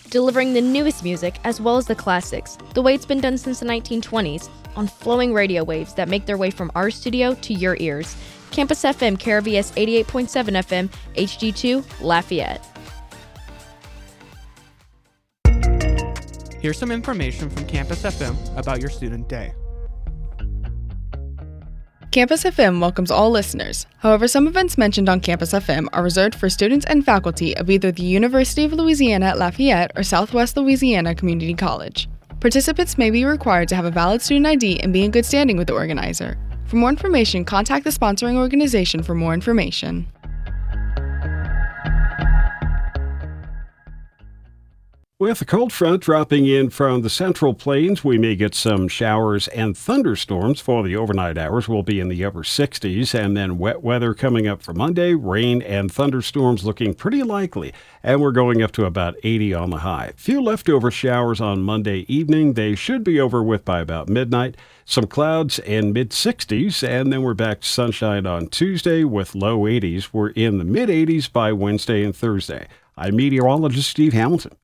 delivering the newest music as well as the classics, the way it's been done since the 1920s, on flowing radio waves that make their way from our studio to your ears. Campus FM, KRVS 88.7 FM, HD2, Lafayette. Here's some information from Campus FM about your student day. Campus FM welcomes all listeners. However, some events mentioned on Campus FM are reserved for students and faculty of either the University of Louisiana at Lafayette or Southwest Louisiana Community College. Participants may be required to have a valid student ID and be in good standing with the organizer. For more information, contact the sponsoring organization for more information. With a cold front dropping in from the Central Plains, we may get some showers and thunderstorms for the overnight hours. We'll be in the upper 60s, and then wet weather coming up for Monday. Rain and thunderstorms looking pretty likely, and we're going up to about 80 on the high. Few leftover showers on Monday evening. They should be over with by about midnight. Some clouds and mid-60s, and then we're back to sunshine on Tuesday with low 80s. We're in the mid-80s by Wednesday and Thursday. I'm meteorologist Steve Hamilton.